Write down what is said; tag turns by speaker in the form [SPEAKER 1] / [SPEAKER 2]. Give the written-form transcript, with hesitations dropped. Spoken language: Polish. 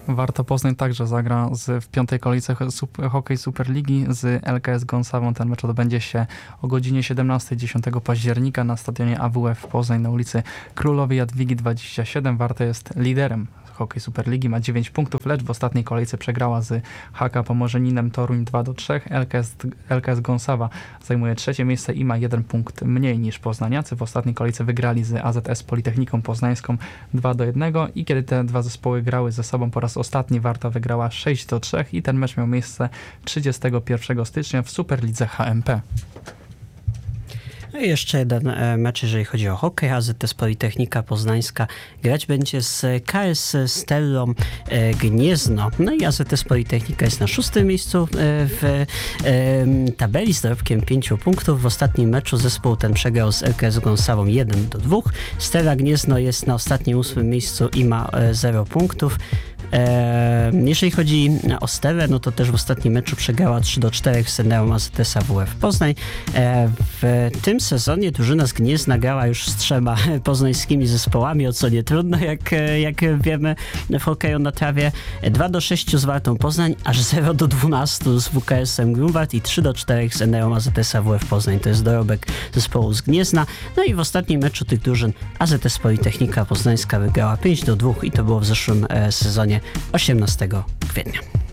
[SPEAKER 1] Warta Poznań także zagra w piątej kolejce Hokej Superligi z LKS Gonsawą. Ten mecz odbędzie się o godzinie 17 10 października na stadionie AWF Poznań na ulicy Królowej Jadwigi 27. Warta jest liderem Hokej Superligi, ma 9 punktów, lecz w ostatniej kolejce przegrała z HK Pomorzaninem Toruń 2-3. LKS Gonsawa zajmuje trzecie miejsce i ma 1 punkt mniej niż poznaniacy. W ostatniej kolejce wygrali z AZS Politechniką Poznańską 2-1 i kiedy te dwa zespoły grały ze sobą po raz ostatni, Warta wygrała 6-3 i ten mecz miał miejsce 31 stycznia w Superlidze HMP.
[SPEAKER 2] No i jeszcze jeden mecz, jeżeli chodzi o hokej. AZS Politechnika Poznańska grać będzie z KS Stellą Gniezno. No i AZS Politechnika jest na 6. miejscu w tabeli z dorobkiem 5 punktów. W ostatnim meczu zespół ten przegrał z LKS Gonsawą 1-2. Stella Gniezno jest na ostatnim 8. miejscu i ma 0 punktów. Jeżeli chodzi o Stellę, no to też w ostatnim meczu przegrała 3-4 z Eneą AZS AWF Poznań. W tym sezonie drużyna z Gniezna grała już z 3 poznańskimi zespołami, o co nie trudno, jak wiemy w hokeju na trawie. 2-6 z Wartą Poznań, aż 0-12 z WKS-em Grunwald i 3-4 z Eneą AZS AWF Poznań. To jest dorobek zespołu z Gniezna. No i w ostatnim meczu tych drużyn AZS Politechnika Poznańska wygrała 5-2 i to było w zeszłym sezonie 18 kwietnia.